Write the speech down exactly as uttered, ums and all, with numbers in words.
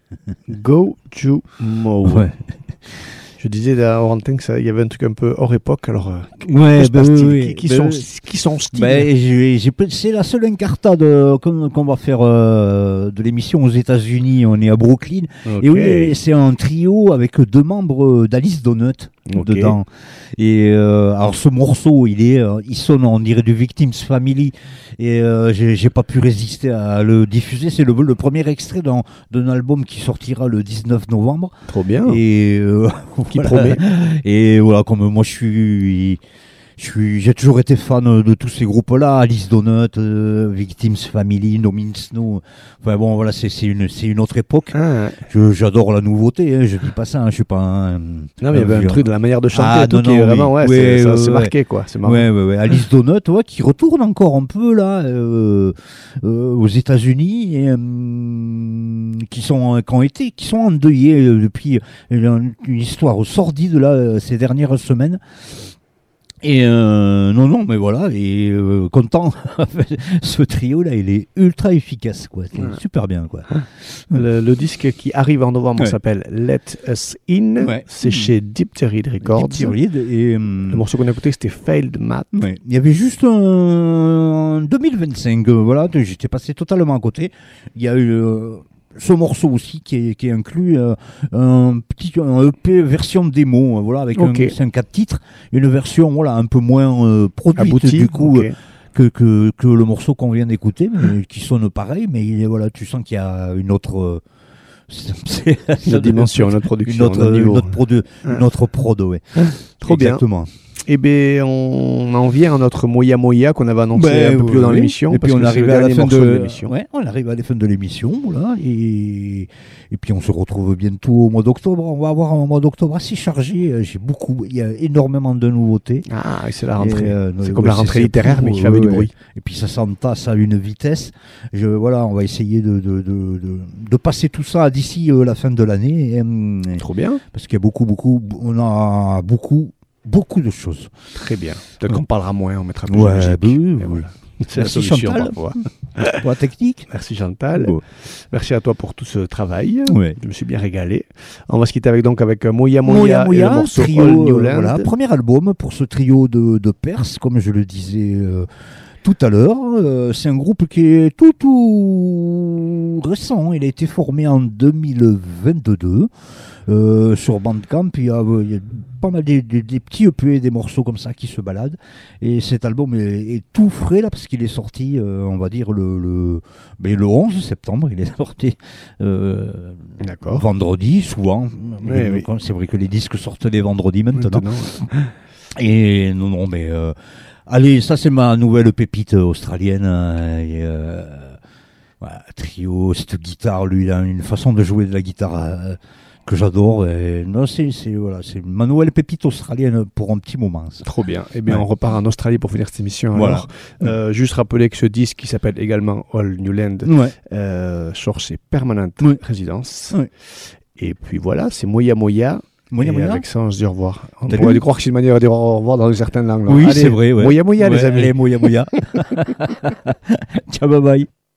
Go to Mo. Ouais. Je disais à Orantin qu'il y avait un truc un peu hors époque, alors euh, Ouais, que se bah passe-t-il oui, qui, qui bah sont, oui. qui sont stylés. Ben, j'ai, j'ai, c'est la seule incartade euh, qu'on, qu'on va faire euh, de l'émission aux États-Unis. On est à Brooklyn. Ok. Et oui, c'est un trio avec deux membres d'Alice Donut Ok. dedans. Et euh, alors ce morceau, il est, euh, il sonne, on dirait du Victims Family. Et euh, j'ai, j'ai pas pu résister à le diffuser. C'est le, le premier extrait d'un, d'un album qui sortira le dix-neuf novembre. Trop bien. Et euh, Qui voilà. promet. Et voilà, comme moi je suis, je suis, j'ai toujours été fan de tous ces groupes-là, Alice Donut, euh, Victims Family, No Means No. Enfin bon, voilà, c'est, c'est une, c'est une autre époque. Ah, Je, j'adore la nouveauté. Hein, je dis pas ça. Hein, je suis pas un. non, mais il y avait un vieux- truc de la manière de chanter, Ah, et tout, non, qui est non, vraiment, oui. ouais, Ouais, c'est, ça, ouais, c'est ouais. marqué, quoi. C'est marrant. Ouais, ouais, ouais. Alice Donut, ouais, qui retourne encore un peu là euh, euh, aux États-Unis, et, euh, qui sont, qui ont été, qui sont endeuillés euh, depuis une, une histoire sordide là euh, ces dernières semaines. Et euh, non, non, mais voilà, et euh, content. Ce trio-là, il est ultra efficace, quoi. C'est Ouais. super bien, quoi. Le, le disque qui arrive en novembre Ouais. s'appelle Let Us In. Ouais. C'est chez Deep Reed Records. Deep Reed, et euh, Le morceau qu'on a écouté, c'était Failed Math. ouais. Il y avait juste un deux mille vingt-cinq, euh, voilà, j'étais passé totalement à côté. Il y a eu euh, ce morceau aussi qui est, qui est inclus, euh, un petit un E P version démo, euh, voilà, avec Ok. un, c'est un quatre titres, une version voilà un peu moins euh, produite Abouti. du coup Ok. euh, que, que, que le morceau qu'on vient d'écouter, mais qui sonne pareil, mais il est- voilà, tu sens qu'il y a une autre euh, c'est- c'est- Une autre dimension, une autre production, une autre, un autre une niveau. autre produ- Ouais. une autre prod, ouais. Trop bien. Exactement. Eh bien, on en vient à notre Moya Moya qu'on avait annoncé Ben, un peu plus tôt dans oui. l'émission. Et puis parce on que c'est le arrive à la dernier fin morceau de, l'émission. Ouais, on arrive à la fin de l'émission, voilà, et et puis on se retrouve bientôt au mois d'octobre. On va avoir un mois d'octobre assez chargé. euh, J'ai beaucoup, il y a énormément de nouveautés. Ah, et c'est la rentrée. Et, euh, c'est ouais, comme la c'est- rentrée c'est littéraire, pour- mais qui fait avec ouais, du bruit. Et puis ça s'entasse à une vitesse. Je, voilà, on va essayer de de, de, de, de passer tout ça d'ici euh, la fin de l'année, et, hum, Trop bien. parce qu'il y a beaucoup, beaucoup, on a beaucoup, beaucoup de choses. Très bien. Peut-être qu'on parlera moins, on mettra plus Ouais, de musique. bah oui, Et oui. voilà. C'est la Merci, solution Chantal. parfois. Pour la technique. Merci Chantal. Bon. Merci à toi pour tout ce travail. Ouais. Je me suis bien régalé. On va se quitter avec donc avec euh, Moya Moya, Moya et Moya, le morceau trio, All euh, New Land. voilà, premier album pour ce trio de, de Perse, comme je le disais euh, tout à l'heure. Euh, c'est un groupe qui est tout, tout récent. Il a été formé en deux mille vingt-deux. Euh, sur Bandcamp, il y a, il y a pas mal des, des, des petits E P, des morceaux comme ça qui se baladent. Et cet album est, est tout frais là, parce qu'il est sorti, euh, on va dire, le, le, ben, le onze septembre. Il est sorti euh, D'accord. vendredi, souvent. Oui, oui. C'est vrai que les disques sortent les vendredis maintenant. Maintenant, ouais. Et non, non, mais euh, allez, ça c'est ma nouvelle pépite australienne. euh, et, euh, voilà, trio, cette guitare, lui, il a une façon de jouer de la guitare euh, que j'adore. Et, non, c'est, c'est, voilà, c'est ma nouvelle pépite australienne pour un petit moment. Ça. Trop bien. Eh bien, Ouais. on repart en Australie pour finir cette émission. Voilà. Alors, Euh, juste rappeler que ce disque qui s'appelle également All New Land Ouais. euh, sort chez Permanent Oui. Résidence. Oui. Et puis voilà, c'est Moya Moya. Moya et Moya. avec ça, on se dit au revoir. On Salut. pourrait lui croire que c'est une manière de dire au revoir dans certaines langues. là. Oui, Allez, c'est vrai. Ouais. Moya Moya, Ouais, les amis. Allez, Moya Moya. Ciao, bye bye.